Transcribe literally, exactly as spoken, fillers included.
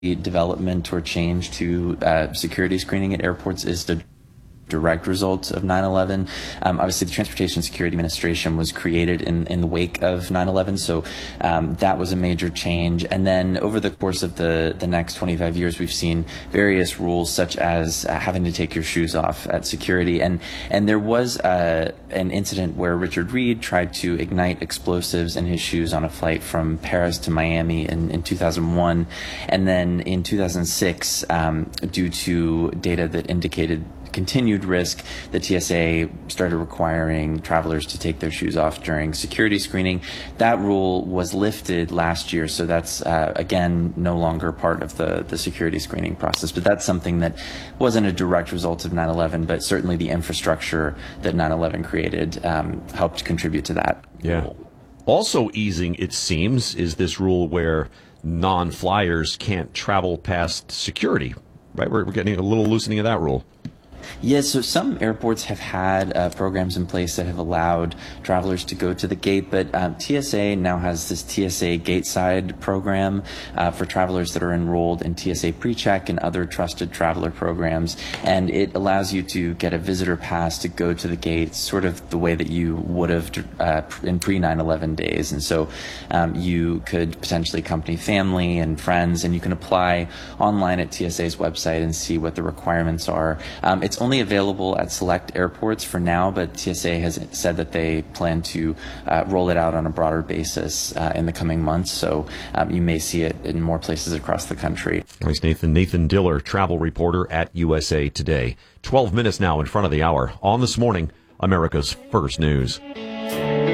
development or change to uh, security screening at airports is the direct result of nine eleven. Um, obviously, the Transportation Security Administration was created in, in the wake of nine eleven, so um, that was a major change. And then over the course of the, the next twenty-five years, we've seen various rules such as uh, having to take your shoes off at security. And, and there was uh, an incident where Richard Reed tried to ignite explosives in his shoes on a flight from Paris to Miami in, in two thousand one. And then in two thousand six, um, due to data that indicated continued risk, the T S A started requiring travelers to take their shoes off during security screening. That rule was lifted last year, so that's, uh, again, no longer part of the, the security screening process. But that's something that wasn't a direct result of nine eleven, but certainly the infrastructure that nine eleven created um, helped contribute to that. Yeah. Rule. Also easing, it seems, is this rule where non-flyers can't travel past security, right? We're, we're getting a little loosening of that rule. Yes, so some airports have had uh, programs in place that have allowed travelers to go to the gate, but um, T S A now has this T S A Gateside program uh, for travelers that are enrolled in T S A PreCheck and other trusted traveler programs, and it allows you to get a visitor pass to go to the gate, sort of the way that you would have uh, in pre nine eleven days. And so um, you could potentially accompany family and friends, and you can apply online at T S A's website and see what the requirements are. Um, It's only available at select airports for now, but T S A has said that they plan to uh, roll it out on a broader basis uh, in the coming months. So um, you may see it in more places across the country. Thanks, Nathan. Nathan Diller, travel reporter at U S A Today. twelve minutes now in front of the hour on This Morning, America's First News.